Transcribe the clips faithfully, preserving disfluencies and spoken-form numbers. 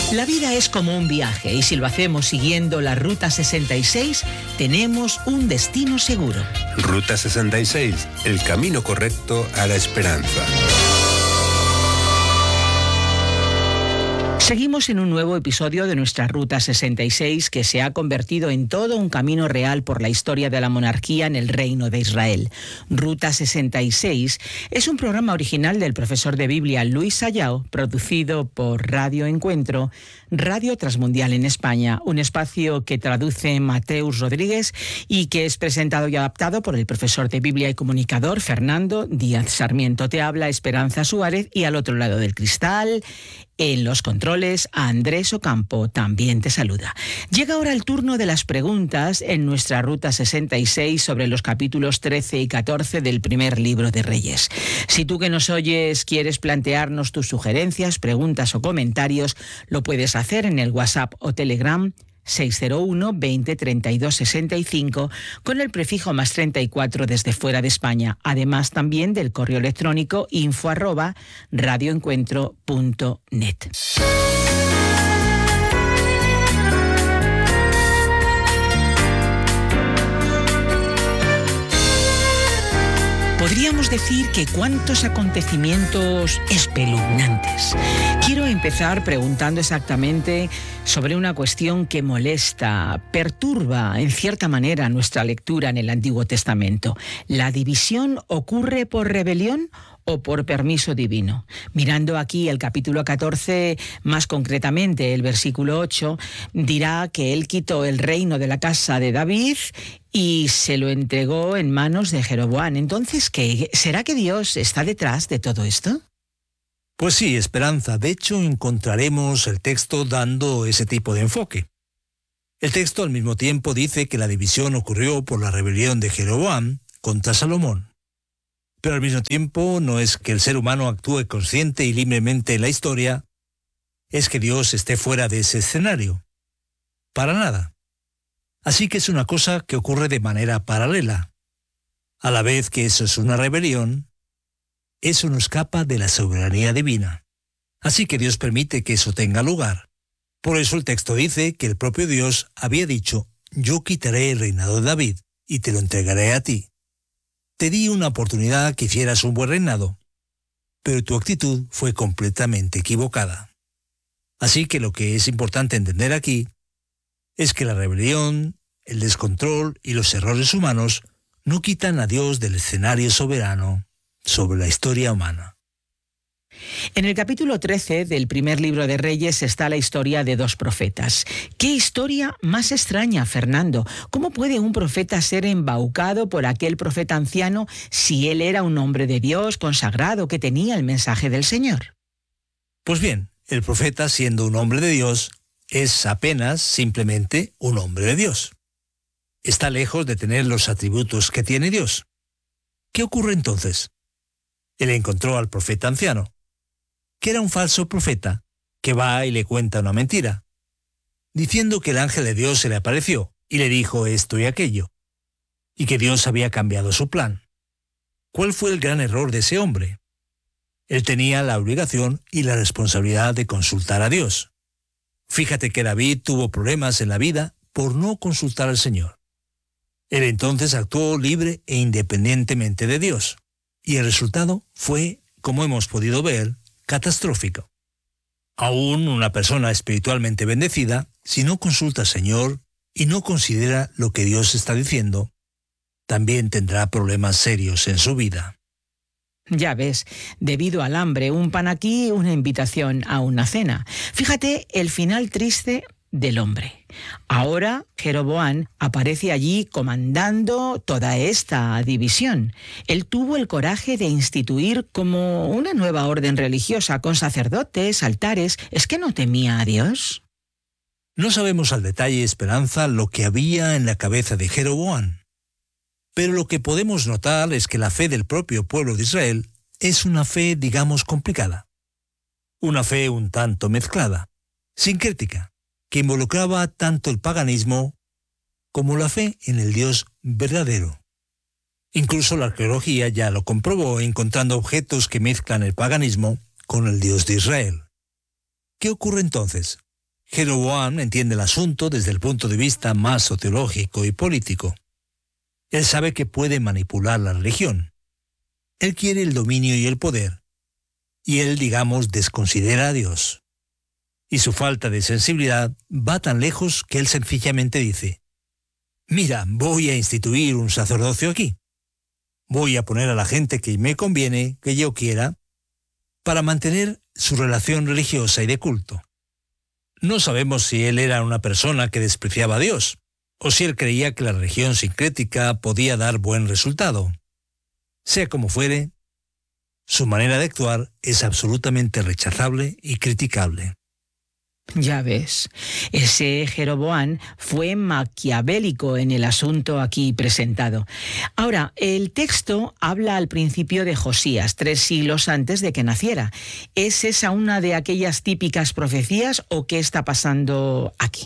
La vida es como un viaje y si lo hacemos siguiendo la Ruta sesenta y seis, tenemos un destino seguro. Ruta sesenta y seis, el camino correcto a la esperanza. Seguimos en un nuevo episodio de nuestra Ruta sesenta y seis que se ha convertido en todo un camino real por la historia de la monarquía en el Reino de Israel. Ruta sesenta y seis es un programa original del profesor de Biblia Luis Sayao, producido por Radio Encuentro, Radio Transmundial en España, un espacio que traduce Mateus Rodríguez y que es presentado y adaptado por el profesor de Biblia y comunicador Fernando Díaz Sarmiento. Te habla Esperanza Suárez y al otro lado del cristal, en los controles, Andrés Ocampo también te saluda. Llega ahora el turno de las preguntas en nuestra Ruta sesenta y seis sobre los capítulos trece y catorce del primer libro de Reyes. Si tú que nos oyes quieres plantearnos tus sugerencias, preguntas o comentarios, lo puedes hacer en el WhatsApp o Telegram seis cero uno, veinte, treinta y dos, sesenta y cinco con el prefijo más treinta y cuatro desde fuera de España, además también del correo electrónico info arroba radioencuentro punto net. Podríamos decir que cuántos acontecimientos espeluznantes. Quiero empezar preguntando exactamente sobre una cuestión que molesta, perturba en cierta manera nuestra lectura en el Antiguo Testamento. ¿La división ocurre por rebelión o por permiso divino? Mirando aquí el capítulo catorce, más concretamente el versículo ocho, dirá que él quitó el reino de la casa de David y se lo entregó en manos de Jeroboam. Entonces, ¿qué? ¿Será que Dios está detrás de todo esto? Pues sí, Esperanza. De hecho, encontraremos el texto dando ese tipo de enfoque. El texto al mismo tiempo dice que la división ocurrió por la rebelión de Jeroboam contra Salomón. Pero al mismo tiempo no es que el ser humano actúe consciente y libremente en la historia, es que Dios esté fuera de ese escenario. Para nada. Así que es una cosa que ocurre de manera paralela. A la vez que eso es una rebelión, eso no escapa de la soberanía divina. Así que Dios permite que eso tenga lugar. Por eso el texto dice que el propio Dios había dicho: yo quitaré el reinado de David y te lo entregaré a ti. Te di una oportunidad que hicieras un buen reinado, pero tu actitud fue completamente equivocada. Así que lo que es importante entender aquí es que la rebelión, el descontrol y los errores humanos no quitan a Dios del escenario soberano sobre la historia humana. En el capítulo trece del primer libro de Reyes está la historia de dos profetas. ¿Qué historia más extraña, Fernando? ¿Cómo puede un profeta ser embaucado por aquel profeta anciano si él era un hombre de Dios consagrado que tenía el mensaje del Señor? Pues bien, el profeta, siendo un hombre de Dios, es apenas simplemente un hombre de Dios. Está lejos de tener los atributos que tiene Dios. ¿Qué ocurre entonces? Él encontró al profeta anciano, que era un falso profeta, que va y le cuenta una mentira, diciendo que el ángel de Dios se le apareció y le dijo esto y aquello, y que Dios había cambiado su plan. ¿Cuál fue el gran error de ese hombre? Él tenía la obligación y la responsabilidad de consultar a Dios. Fíjate que David tuvo problemas en la vida por no consultar al Señor. Él entonces actuó libre e independientemente de Dios, y el resultado fue, como hemos podido ver, catastrófico. Aún una persona espiritualmente bendecida, si no consulta al Señor y no considera lo que Dios está diciendo, también tendrá problemas serios en su vida. Ya ves, debido al hambre, un pan aquí, una invitación a una cena. Fíjate el final triste del hombre. Ahora Jeroboam aparece allí comandando toda esta división. Él tuvo el coraje de instituir como una nueva orden religiosa con sacerdotes, altares. ¿Es que no temía a Dios? No sabemos al detalle, Esperanza, lo que había en la cabeza de Jeroboam. Pero lo que podemos notar es que la fe del propio pueblo de Israel es una fe, digamos, complicada. Una fe un tanto mezclada, sincrética, que involucraba tanto el paganismo como la fe en el Dios verdadero. Incluso la arqueología ya lo comprobó encontrando objetos que mezclan el paganismo con el Dios de Israel. ¿Qué ocurre entonces? Jeroboam entiende el asunto desde el punto de vista más sociológico y político. Él sabe que puede manipular la religión. Él quiere el dominio y el poder. Y él, digamos, desconsidera a Dios. Y su falta de sensibilidad va tan lejos que él sencillamente dice: mira, voy a instituir un sacerdocio aquí. Voy a poner a la gente que me conviene, que yo quiera, para mantener su relación religiosa y de culto. No sabemos si él era una persona que despreciaba a Dios, o si él creía que la religión sincrética podía dar buen resultado. Sea como fuere, su manera de actuar es absolutamente rechazable y criticable. Ya ves, ese Jeroboam fue maquiavélico en el asunto aquí presentado. Ahora, el texto habla al principio de Josías, tres siglos antes de que naciera. ¿Es esa una de aquellas típicas profecías o qué está pasando aquí?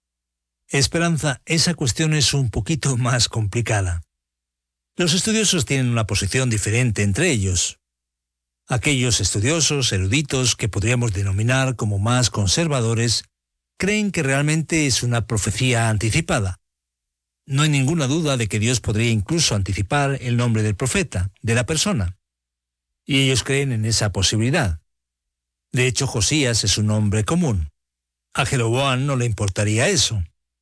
Esperanza, esa cuestión es un poquito más complicada. Los estudiosos tienen una posición diferente entre ellos. Aquellos estudiosos, eruditos, que podríamos denominar como más conservadores, creen que realmente es una profecía anticipada. No hay ninguna duda de que Dios podría incluso anticipar el nombre del profeta, de la persona. Y ellos creen en esa posibilidad. De hecho, Josías es un nombre común. A Jeroboam no le importaría eso.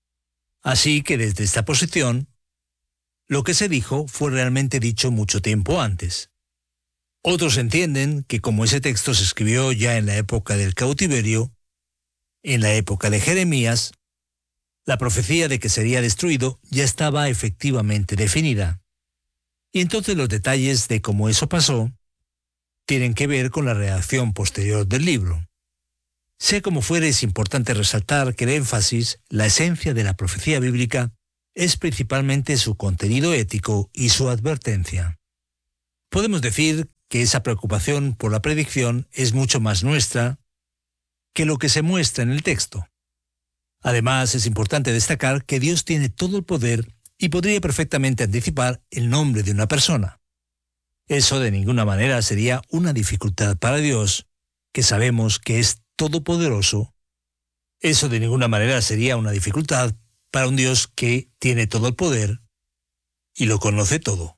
Así que desde esta posición, lo que se dijo fue realmente dicho mucho tiempo antes. Otros entienden que como ese texto se escribió ya en la época del cautiverio, en la época de Jeremías, la profecía de que sería destruido ya estaba efectivamente definida. Y entonces los detalles de cómo eso pasó tienen que ver con la redacción posterior del libro. Sea como fuere, es importante resaltar que el énfasis, la esencia de la profecía bíblica, es principalmente su contenido ético y su advertencia. Podemos decir que esa preocupación por la predicción es mucho más nuestra que lo que se muestra en el texto. Además, es importante destacar que Dios tiene todo el poder y podría perfectamente anticipar el nombre de una persona. Eso de ninguna manera sería una dificultad para Dios, que sabemos que es todopoderoso. Eso de ninguna manera sería una dificultad para un Dios que tiene todo el poder y lo conoce todo.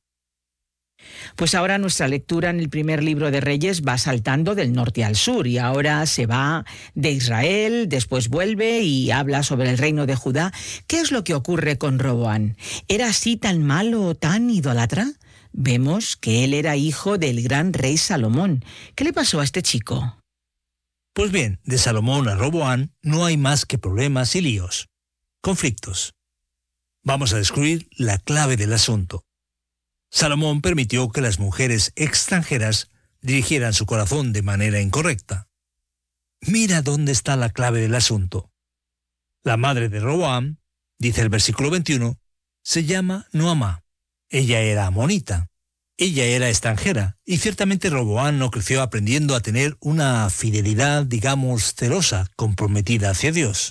Pues ahora nuestra lectura en el primer libro de Reyes va saltando del norte al sur y ahora se va de Israel, después vuelve y habla sobre el reino de Judá. ¿Qué es lo que ocurre con Roboam? ¿Era así tan malo o tan idólatra? Vemos que él era hijo del gran rey Salomón. ¿Qué le pasó a este chico? Pues bien, de Salomón a Roboam no hay más que problemas y líos, conflictos. Vamos a descubrir la clave del asunto. Salomón permitió que las mujeres extranjeras dirigieran su corazón de manera incorrecta. Mira dónde está la clave del asunto. La madre de Roboam, dice el versículo veintiuno, se llama Noamá. Ella era amonita. Ella era extranjera, y ciertamente Roboam no creció aprendiendo a tener una fidelidad, digamos, celosa, comprometida hacia Dios.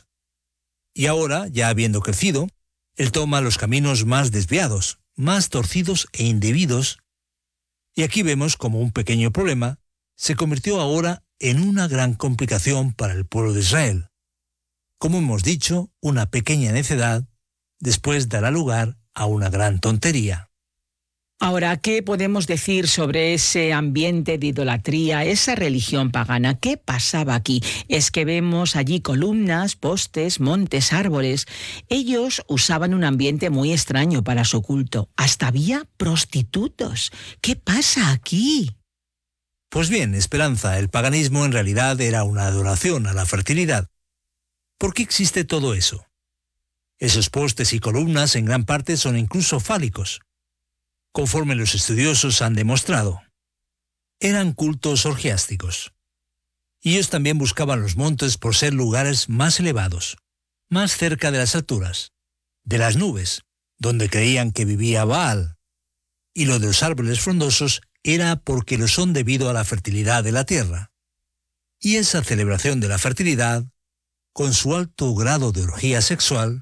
Y ahora, ya habiendo crecido, él toma los caminos más desviados, más torcidos e indebidos, y aquí vemos como un pequeño problema se convirtió ahora en una gran complicación para el pueblo de Israel. Como hemos dicho, una pequeña necedad después dará lugar a una gran tontería. Ahora, ¿qué podemos decir sobre ese ambiente de idolatría, esa religión pagana? ¿Qué pasaba aquí? Es que vemos allí columnas, postes, montes, árboles. Ellos usaban un ambiente muy extraño para su culto. Hasta había prostitutos. ¿Qué pasa aquí? Pues bien, Esperanza, el paganismo en realidad era una adoración a la fertilidad. ¿Por qué existe todo eso? Esos postes y columnas en gran parte son incluso fálicos, conforme los estudiosos han demostrado. Eran cultos orgiásticos. Y ellos también buscaban los montes por ser lugares más elevados, más cerca de las alturas, de las nubes, donde creían que vivía Baal. Y lo de los árboles frondosos era porque lo son debido a la fertilidad de la tierra. Y esa celebración de la fertilidad, con su alto grado de orgía sexual,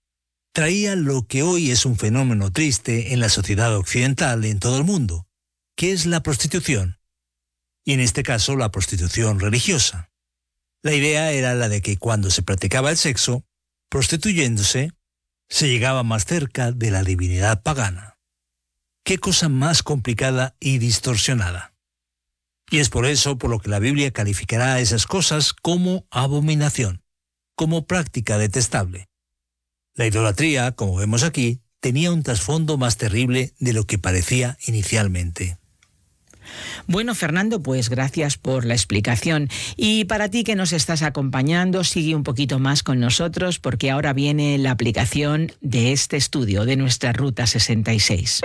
traía lo que hoy es un fenómeno triste en la sociedad occidental en todo el mundo, que es la prostitución, y en este caso la prostitución religiosa. La idea era la de que cuando se practicaba el sexo, prostituyéndose, se llegaba más cerca de la divinidad pagana. Qué cosa más complicada y distorsionada. Y es por eso por lo que la Biblia calificará a esas cosas como abominación, como práctica detestable. La idolatría, como vemos aquí, tenía un trasfondo más terrible de lo que parecía inicialmente. Bueno, Fernando, pues gracias por la explicación. Y para ti que nos estás acompañando, sigue un poquito más con nosotros porque ahora viene la aplicación de este estudio de nuestra Ruta sesenta y seis.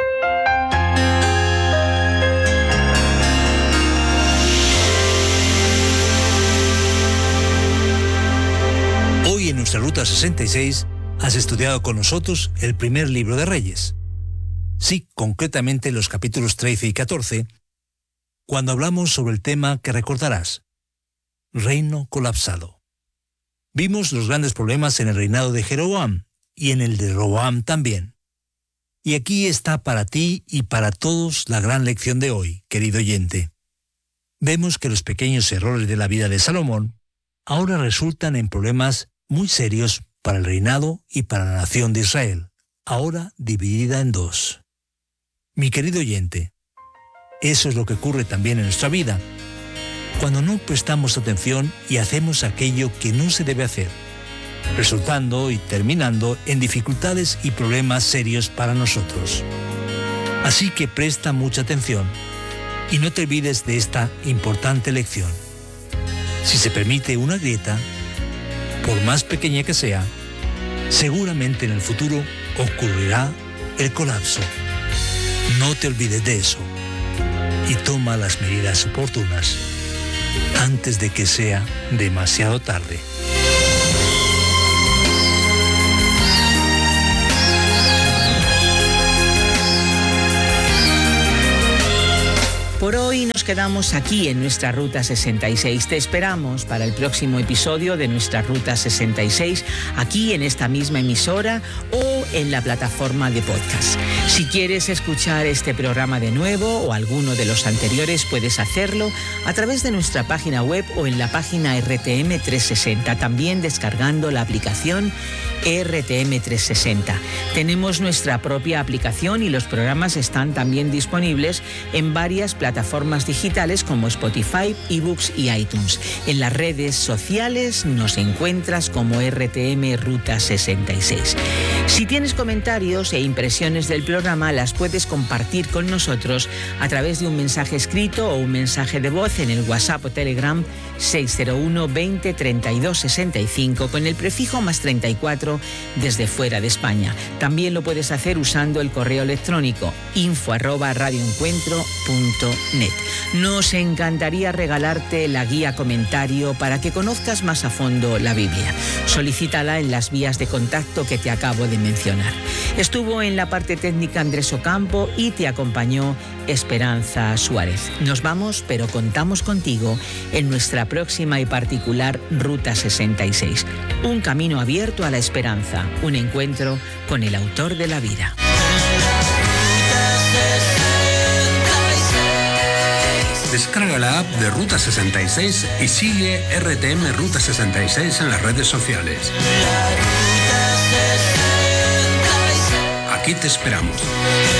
Hoy en nuestra Ruta sesenta y seis has estudiado con nosotros el primer libro de Reyes. Sí, concretamente los capítulos trece y catorce, cuando hablamos sobre el tema que recordarás, reino colapsado. Vimos los grandes problemas en el reinado de Jeroboam y en el de Roboam también. Y aquí está para ti y para todos la gran lección de hoy, querido oyente. Vemos que los pequeños errores de la vida de Salomón ahora resultan en problemas muy serios para el reinado y para la nación de Israel, ahora dividida en dos. Mi querido oyente, eso es lo que ocurre también en nuestra vida, cuando no prestamos atención y hacemos aquello que no se debe hacer, resultando y terminando en dificultades y problemas serios para nosotros. Así que presta mucha atención y no te olvides de esta importante lección. Si se permite una grieta, por más pequeña que sea, seguramente en el futuro ocurrirá el colapso. No te olvides de eso y toma las medidas oportunas antes de que sea demasiado tarde. Por hoy nos quedamos aquí en nuestra Ruta sesenta y seis. Te esperamos para el próximo episodio de nuestra Ruta sesenta y seis, aquí en esta misma emisora o en la plataforma de podcast. Si quieres escuchar este programa de nuevo o alguno de los anteriores, puedes hacerlo a través de nuestra página web o en la página R T M trescientos sesenta, también descargando la aplicación R T M trescientos sesenta. Tenemos nuestra propia aplicación y los programas están también disponibles en varias plataformas digitales como Spotify, eBooks y iTunes. En las redes sociales nos encuentras como R T M Ruta sesenta y seis. Si tienes comentarios e impresiones del programa, las puedes compartir con nosotros a través de un mensaje escrito o un mensaje de voz en el WhatsApp o Telegram seis cero uno veinte treinta y dos sesenta y cinco con el prefijo más treinta y cuatro desde fuera de España. También lo puedes hacer usando el correo electrónico info arroba radioencuentro punto net. Nos encantaría regalarte la guía comentario para que conozcas más a fondo la Biblia. Solicítala en las vías de contacto que te acabo de mencionar. Estuvo en la parte técnica Andrés Ocampo y te acompañó Esperanza Suárez. Nos vamos, pero contamos contigo en nuestra próxima y particular Ruta sesenta y seis. Un camino abierto a la esperanza, un encuentro con el autor de la vida. Descarga la app de Ruta sesenta y seis y sigue R T M Ruta sesenta y seis en las redes sociales. Aquí te esperamos.